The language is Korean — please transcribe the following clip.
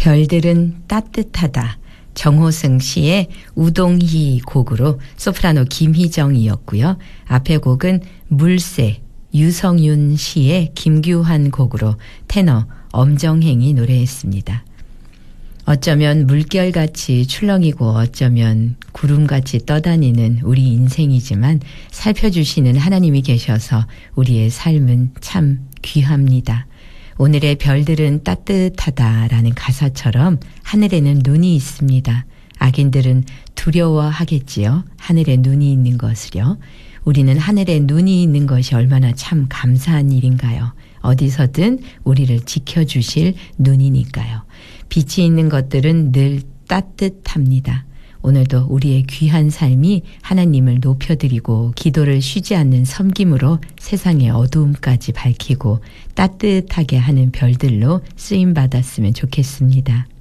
별들은 따뜻하다. 정호승 씨의 우동희 곡으로 소프라노 김희정이었고요. 앞에 곡은 물새 유성윤 씨의 김규환 곡으로 테너 엄정행이 노래했습니다. 어쩌면 물결같이 출렁이고 어쩌면 구름같이 떠다니는 우리 인생이지만 살펴주시는 하나님이 계셔서 우리의 삶은 참 귀합니다. 오늘의 별들은 따뜻하다라는 가사처럼 하늘에는 눈이 있습니다. 악인들은 두려워하겠지요. 하늘에 눈이 있는 것을요. 우리는 하늘에 눈이 있는 것이 얼마나 참 감사한 일인가요. 어디서든 우리를 지켜주실 눈이니까요. 빛이 있는 것들은 늘 따뜻합니다. 오늘도 우리의 귀한 삶이 하나님을 높여드리고 기도를 쉬지 않는 섬김으로 세상의 어두움까지 밝히고 따뜻하게 하는 별들로 쓰임받았으면 좋겠습니다.